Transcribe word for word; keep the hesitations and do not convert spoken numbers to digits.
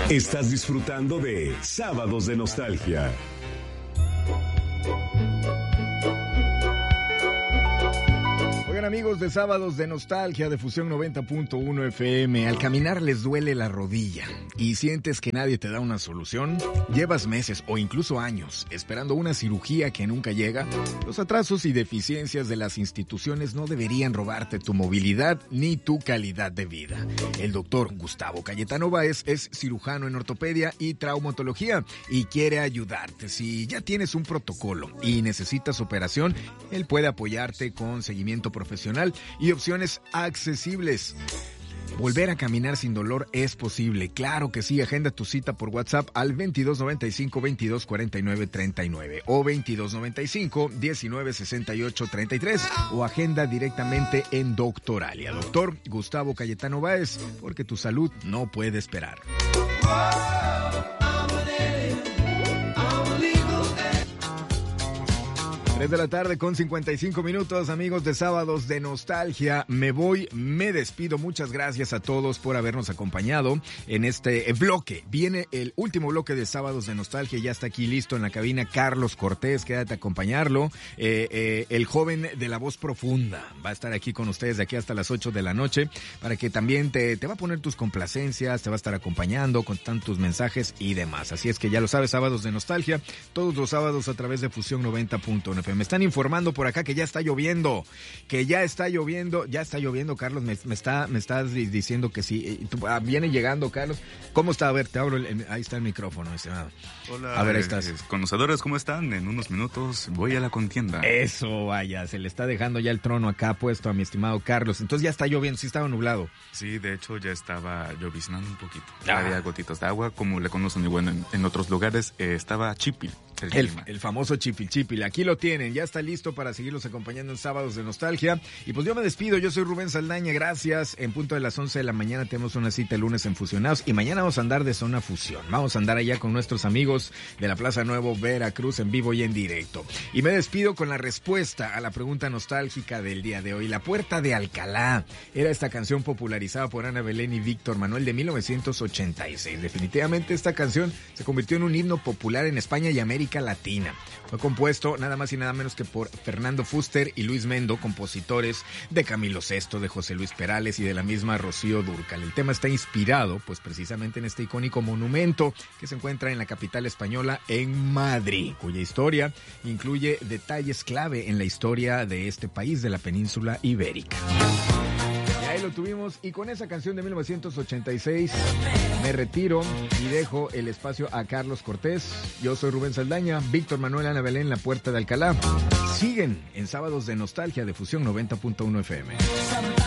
Estás disfrutando de Sábados de Nostalgia. Oigan, amigos de Sábados de Nostalgia de Fusión noventa punto uno F M, al caminar les duele la rodilla y sientes que nadie te da una solución, llevas meses o incluso años esperando una cirugía que nunca llega. Los atrasos y deficiencias de las instituciones no deberían robarte tu movilidad ni tu calidad de vida. El doctor Gustavo Cayetano Báez es cirujano en ortopedia y traumatología y quiere ayudarte. Si ya tienes un protocolo y necesitas operación, él puede apoyarte con seguimiento profesional y opciones accesibles. Volver a caminar sin dolor es posible, claro que sí. Agenda tu cita por WhatsApp al veintidós noventa y cinco, veintidós cuarenta y nueve, treinta y nueve o veintidós noventa y cinco, diecinueve sesenta y ocho, treinta y tres o agenda directamente en Doctoralia. Doctor Gustavo Cayetano Báez, porque tu salud no puede esperar. tres de la tarde con cincuenta y cinco minutos, amigos de Sábados de Nostalgia. Me voy, me despido. Muchas gracias a todos por habernos acompañado en este bloque. Viene el último bloque de Sábados de Nostalgia. Ya está aquí listo en la cabina Carlos Cortés. Quédate a acompañarlo. Eh, eh, el joven de la voz profunda va a estar aquí con ustedes de aquí hasta las ocho de la noche para que también te, te va a poner tus complacencias, te va a estar acompañando con tantos mensajes y demás. Así es que ya lo sabes, Sábados de Nostalgia, todos los sábados a través de Fusión noventa punto uno. Me están informando por acá que ya está lloviendo, que ya está lloviendo, ya está lloviendo, Carlos, me, me está me estás diciendo que sí. Tú, ah, viene llegando, Carlos. ¿Cómo está? A ver, te abro, el, el, ahí está el micrófono, estimado. Hola, a ver, ahí estás. Eh, conocedores, ¿cómo están? En unos minutos voy a la contienda. Eso, vaya, se le está dejando ya el trono acá puesto a mi estimado Carlos. Entonces ya está lloviendo, sí estaba nublado. Sí, de hecho ya estaba lloviznando un poquito. Ah. Había gotitas de agua, como le conocen y bueno, en, en otros lugares eh, estaba chipil. El, el, el famoso chipil chipil, aquí lo tienen, ya está listo para seguirlos acompañando en Sábados de Nostalgia. Y pues yo me despido, yo soy Rubén Saldaña, gracias. En punto de las once de la mañana tenemos una cita el lunes en Fusionados y mañana vamos a andar de Zona Fusión. Vamos a andar allá con nuestros amigos de la Plaza Nuevo Veracruz en vivo y en directo. Y me despido con la respuesta a la pregunta nostálgica del día de hoy. La Puerta de Alcalá era esta canción popularizada por Ana Belén y Víctor Manuel de mil novecientos ochenta y seis. Definitivamente esta canción se convirtió en un himno popular en España y América Latina. Fue compuesto nada más y nada menos que por Fernando Fuster y Luis Mendo, compositores de Camilo Sesto, de José Luis Perales y de la misma Rocío Dúrcal. El tema está inspirado pues precisamente en este icónico monumento que se encuentra en la capital española, en Madrid, cuya historia incluye detalles clave en la historia de este país de la península ibérica. Ahí lo tuvimos y con esa canción de mil novecientos ochenta y seis me retiro y dejo el espacio a Carlos Cortés. Yo soy Rubén Saldaña, Víctor Manuel, Ana Belén, La Puerta de Alcalá. Siguen en Sábados de Nostalgia de Fusión noventa punto uno F M.